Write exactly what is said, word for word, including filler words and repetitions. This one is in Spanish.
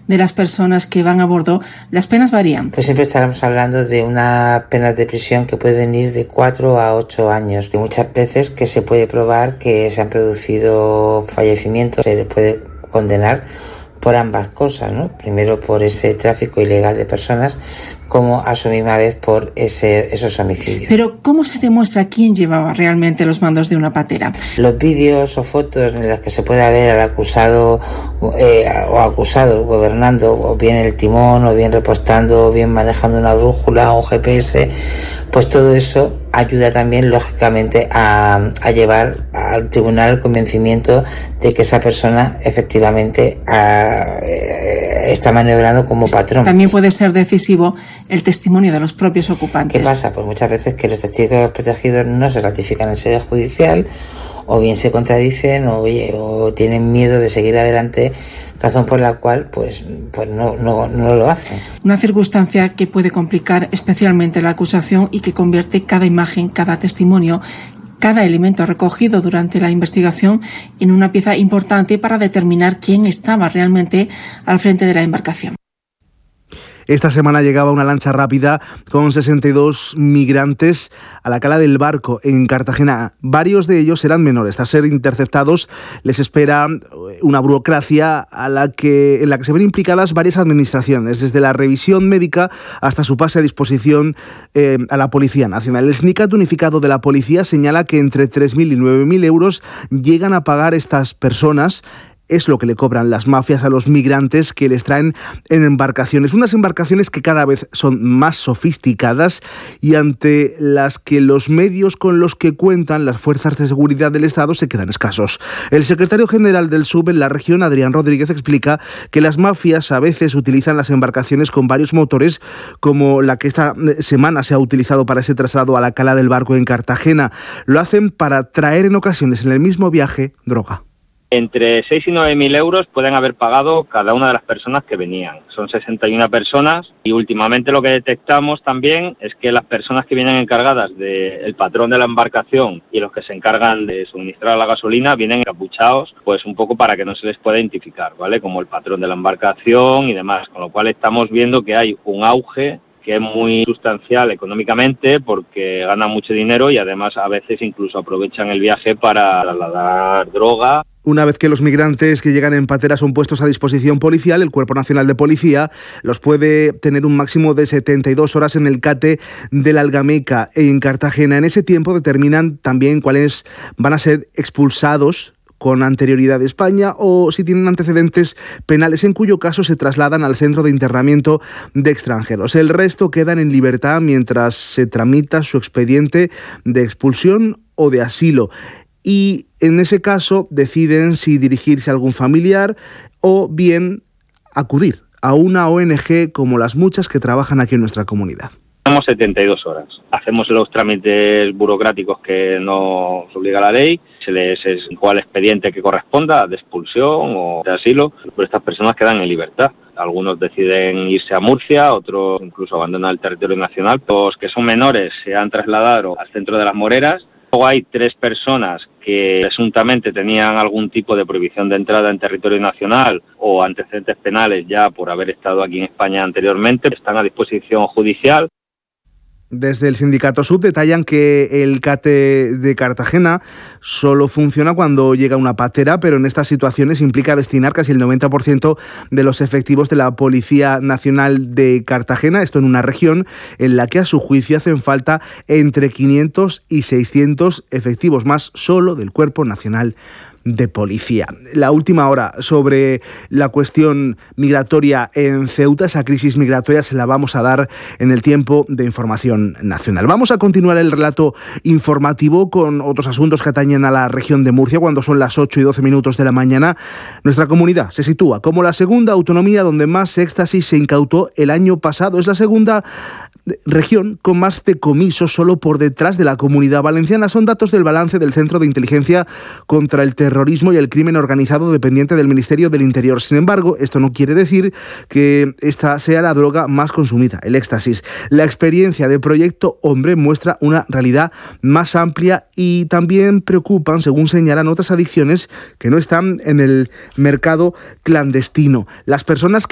de las personas que van a bordo, las penas varían. Pues siempre estaremos hablando de unas penas de prisión que pueden ir de cuatro a ocho años. Y muchas veces que se puede probar que se han producido fallecimientos, se les puede condenar por ambas cosas, ¿no? Primero por ese tráfico ilegal de personas, como a su misma vez por ese, esos homicidios. Pero, ¿cómo se demuestra quién llevaba realmente los mandos de una patera? Los vídeos o fotos en los que se puede ver al acusado eh, o acusado gobernando, o bien el timón, o bien repostando, o bien manejando una brújula o un G P S, pues todo eso ayuda también, lógicamente, a, a llevar al tribunal el convencimiento de que esa persona efectivamente a, eh, está maniobrando como patrón. También puede ser decisivo el testimonio de los propios ocupantes. ¿Qué pasa? Pues muchas veces que los testigos protegidos no se ratifican en sede judicial, o bien se contradicen, o, oye, o tienen miedo de seguir adelante, razón por la cual pues, pues no, no, no lo hacen. Una circunstancia que puede complicar especialmente la acusación y que convierte cada imagen, cada testimonio, cada elemento recogido durante la investigación en una pieza importante para determinar quién estaba realmente al frente de la embarcación. Esta semana llegaba una lancha rápida con sesenta y dos migrantes a la cala del Barco en Cartagena. Varios de ellos eran menores. Tras ser interceptados, les espera una burocracia a la que, en la que se ven implicadas varias administraciones, desde la revisión médica hasta su pase a disposición eh, a la Policía Nacional. El Sindicato Unificado de la Policía señala que entre tres mil y nueve mil euros llegan a pagar estas personas. Es lo que le cobran las mafias a los migrantes que les traen en embarcaciones. Unas embarcaciones que cada vez son más sofisticadas y ante las que los medios con los que cuentan las fuerzas de seguridad del Estado se quedan escasos. El secretario general del S U B en la región, Adrián Rodríguez, explica que las mafias a veces utilizan las embarcaciones con varios motores, como la que esta semana se ha utilizado para ese traslado a la cala del Barco en Cartagena. Lo hacen para traer en ocasiones en el mismo viaje droga. Entre seis y nueve mil euros pueden haber pagado cada una de las personas que venían. Son sesenta y una personas y últimamente lo que detectamos también es que las personas que vienen encargadas del patrón de la embarcación y los que se encargan de suministrar la gasolina vienen encapuchados, pues un poco para que no se les pueda identificar, ¿vale? Como el patrón de la embarcación y demás, con lo cual estamos viendo que hay un auge que es muy sustancial económicamente porque ganan mucho dinero y además a veces incluso aprovechan el viaje para trasladar droga. Una vez que los migrantes que llegan en patera son puestos a disposición policial, el Cuerpo Nacional de Policía los puede tener un máximo de setenta y dos horas en el cate de la Algameca en Cartagena. En ese tiempo determinan también cuáles van a ser expulsados con anterioridad de España o si tienen antecedentes penales, en cuyo caso se trasladan al centro de internamiento de extranjeros. El resto quedan en libertad mientras se tramita su expediente de expulsión o de asilo. Y en ese caso deciden si dirigirse a algún familiar o bien acudir a una O N G como las muchas que trabajan aquí en nuestra comunidad. Tenemos setenta y dos horas. Hacemos los trámites burocráticos que nos obliga la ley, se les enjuaga el expediente que corresponda de expulsión o de asilo, pero estas personas quedan en libertad. Algunos deciden irse a Murcia, otros incluso abandonan el territorio nacional. Los que son menores se han trasladado al centro de las Moreras. Luego hay tres personas que presuntamente tenían algún tipo de prohibición de entrada en territorio nacional o antecedentes penales ya por haber estado aquí en España anteriormente. Están a disposición judicial. Desde el sindicato S U B detallan que el cate de Cartagena solo funciona cuando llega una patera, pero en estas situaciones implica destinar casi el noventa por ciento de los efectivos de la Policía Nacional de Cartagena, esto en una región en la que a su juicio hacen falta entre quinientos y seiscientos efectivos más solo del Cuerpo Nacional de Policía. La última hora sobre la cuestión migratoria en Ceuta, esa crisis migratoria se la vamos a dar en el tiempo de información nacional. Vamos a continuar el relato informativo con otros asuntos que atañen a la región de Murcia cuando son las ocho y doce minutos de la mañana. Nuestra comunidad se sitúa como la segunda autonomía donde más éxtasis se incautó el año pasado. Es la segunda región con más decomisos, solo por detrás de la Comunidad Valenciana. Son datos del balance del Centro de Inteligencia contra el Terrorismo y el Crimen Organizado dependiente del Ministerio del Interior. Sin embargo, esto no quiere decir que esta sea la droga más consumida, el éxtasis. La experiencia de Proyecto Hombre muestra una realidad más amplia y también preocupan, según señalan, otras adicciones que no están en el mercado clandestino. Las personas que